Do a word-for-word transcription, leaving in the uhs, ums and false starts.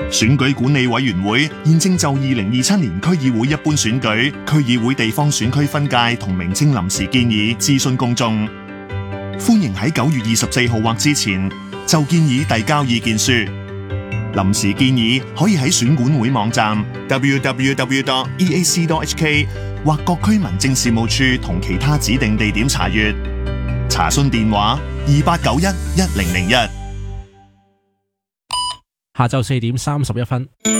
選舉管理委員會現正就二零二七年區議會一般選舉、區議會地方選區分界同名稱臨時建議諮詢公眾，歡迎喺九月二十四號或之前就建議遞交意見書。臨時建議可以喺選管會網站 double-u double-u double-u dot e a c dot h k 或各區民政事務處同其他指定地點查閱。查詢電話二八九一一零零一。 下晝四點三十一分。